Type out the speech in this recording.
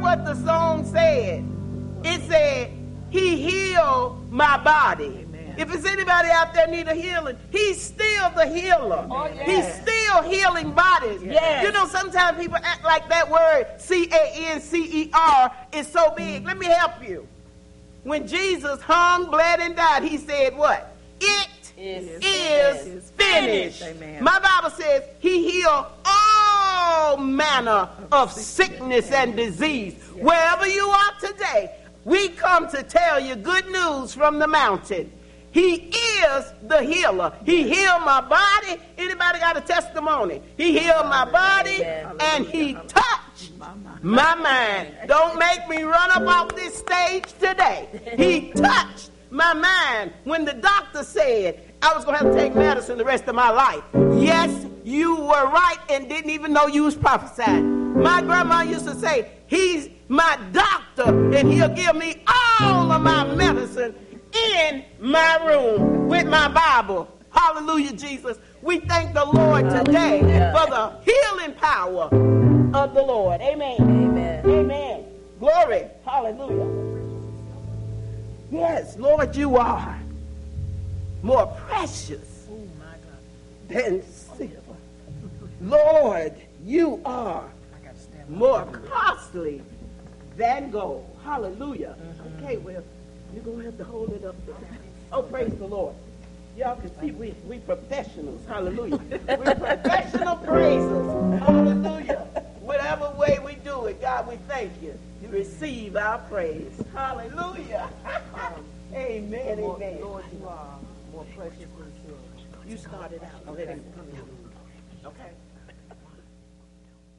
what the song said. It said, he healed my body. Amen. If it's anybody out there need a healing, he's still the healer. Oh, yes. He's still healing bodies. Yes. You know, sometimes people act like that word C-A-N-C-E-R is so big. Let me help you. When Jesus hung, bled, and died, he said what? It is finished. Amen. My Bible says he healed all manner of sickness and disease. Yes. Wherever you are today, we come to tell you good news from the mountain. He is the healer. He healed my body. Anybody got a testimony? He healed my body and he touched my mind. Don't make me run up off this stage today. He touched my mind when the doctor said I was going to have to take medicine the rest of my life. Yes, you were right and didn't even know you was prophesying. My grandma used to say, he's my doctor and he'll give me all of my medicine in my room with my Bible. Hallelujah, Jesus. We thank the Lord today for the healing power of the Lord. Amen. Amen. Amen. Glory. Hallelujah. Yes, Lord, you are more precious than silver. Lord, you are more costly than gold. Hallelujah. Okay, well, you're going to have to hold it up there. Oh, praise the Lord. Y'all can see we professionals. Hallelujah. We're professional praisers. Hallelujah. Whatever way we do it, God, we thank you. You receive our praise. Hallelujah. Amen. Amen. Lord, you are more precious than silver. You started out. Let him come down. Okay.